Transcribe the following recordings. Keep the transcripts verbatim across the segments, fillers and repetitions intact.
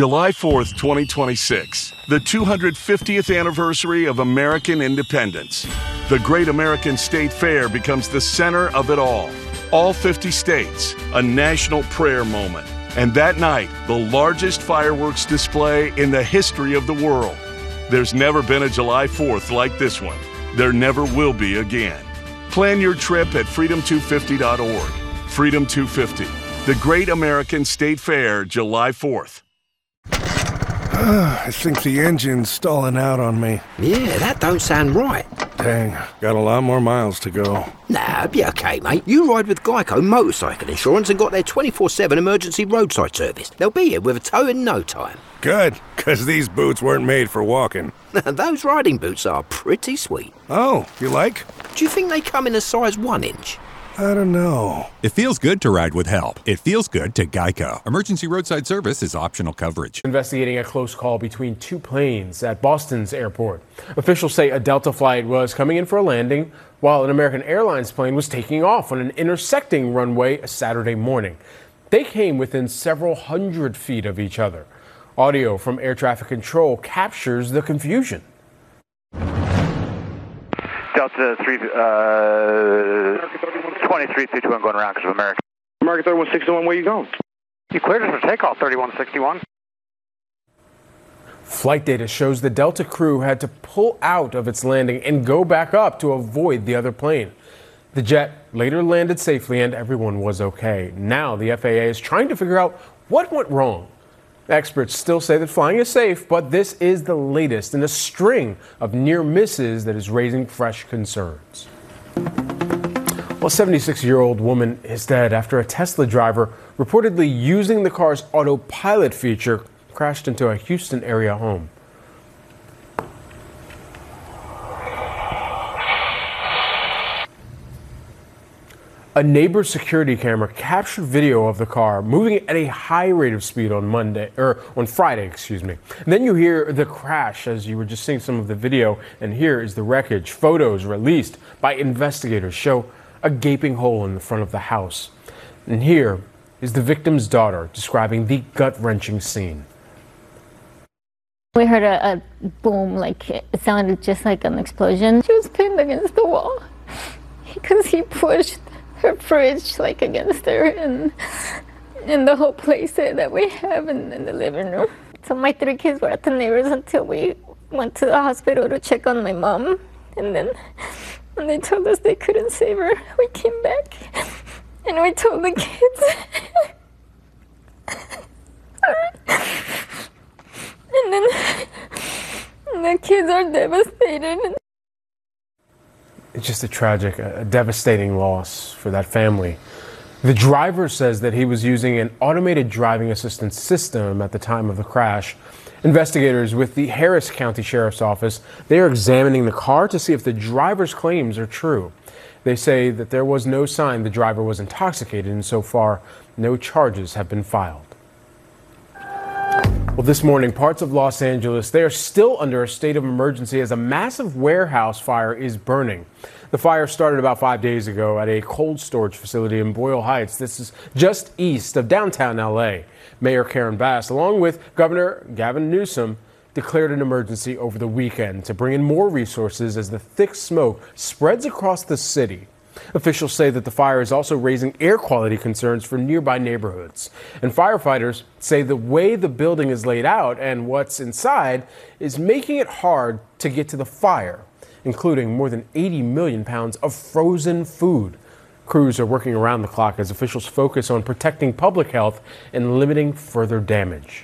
July fourth, twenty twenty-six, the two hundred fiftieth anniversary of American independence. The Great American State Fair becomes the center of it all. All fifty states, a national prayer moment. And that night, the largest fireworks display in the history of the world. There's never been a July fourth like this one. There never will be again. Plan your trip at freedom two fifty dot org. Freedom two fifty, the Great American State Fair, July fourth. I think the engine's stalling out on me. Yeah, that don't sound right. Dang, got a lot more miles to go. Nah, it'll be okay, mate. You ride with Geico Motorcycle Insurance and got their twenty-four seven emergency roadside service. They'll be here with a tow in no time. Good, because these boots weren't made for walking. Those riding boots are pretty sweet. Oh, you like? Do you think they come in a size one inch? I don't know. It feels good to ride with help. It feels good to Geico. Emergency roadside service is optional coverage. Investigating a close call between two planes at Boston's airport. Officials say a Delta flight was coming in for a landing while an American Airlines plane was taking off on an intersecting runway Saturday morning. They came within several hundred feet of each other. Audio from air traffic control captures the confusion. Delta three, uh, twenty-three sixty-one going around because of American. American thirty-one sixty-one, where you going? You cleared us for takeoff, thirty-one sixty-one. Flight data shows the Delta crew had to pull out of its landing and go back up to avoid the other plane. The jet later landed safely and everyone was okay. Now the F A A is trying to figure out what went wrong. Experts still say that flying is safe, but this is the latest in a string of near misses that is raising fresh concerns. Well, a seventy-six-year-old woman is dead after a Tesla driver reportedly using the car's autopilot feature crashed into a Houston area home. A neighbor's security camera captured video of the car moving at a high rate of speed on Monday, or on Friday, excuse me. And then you hear the crash as you were just seeing some of the video, and here is the wreckage. Photos released by investigators show a gaping hole in the front of the house. And here is the victim's daughter describing the gut-wrenching scene. We heard a, a boom, like it sounded just like an explosion. She was pinned against the wall because he pushed her fridge like against her and and the whole place that we have in, in the living room. So my three kids were at the neighbors until we went to the hospital to check on my mom. And then when they told us they couldn't save her, we came back and we told the kids. And then and the kids are devastated. It's just a tragic, a devastating loss for that family. The driver says that he was using an automated driving assistance system at the time of the crash. Investigators with the Harris County Sheriff's Office, they are examining the car to see if the driver's claims are true. They say that there was no sign the driver was intoxicated, and so far, no charges have been filed. Well, this morning, parts of Los Angeles, they are still under a state of emergency as a massive warehouse fire is burning. The fire started about five days ago at a cold storage facility in Boyle Heights. This is just east of downtown L A. Mayor Karen Bass, along with Governor Gavin Newsom, declared an emergency over the weekend to bring in more resources as the thick smoke spreads across the city. Officials say that the fire is also raising air quality concerns for nearby neighborhoods. And firefighters say the way the building is laid out and what's inside is making it hard to get to the fire, including more than eighty million pounds of frozen food. Crews are working around the clock as officials focus on protecting public health and limiting further damage.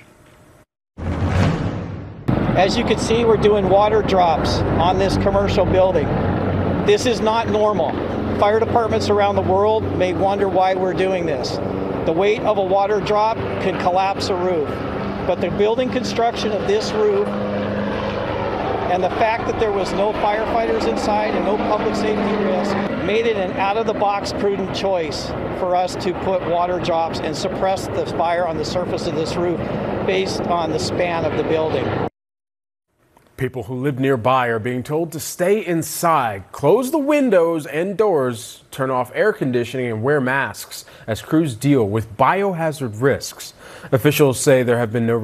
As you can see, we're doing water drops on this commercial building. This is not normal. Fire departments around the world may wonder why we're doing this. The weight of a water drop could collapse a roof, but the building construction of this roof and the fact that there was no firefighters inside and no public safety risk made it an out-of-the-box prudent choice for us to put water drops and suppress the fire on the surface of this roof based on the span of the building. People who live nearby are being told to stay inside, close the windows and doors, turn off air conditioning, and wear masks as crews deal with biohazard risks. Officials say there have been no